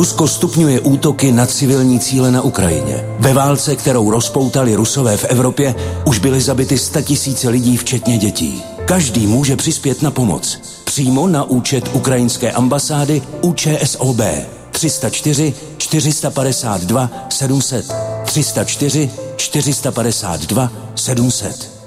Rusko stupňuje útoky na civilní cíle na Ukrajině. Ve válce, kterou rozpoutali Rusové v Evropě, už byly zabity 100 000 lidí, včetně dětí. Každý může přispět na pomoc. Přímo na účet ukrajinské ambasády ÚČSOB 304 452 700 304 452 700.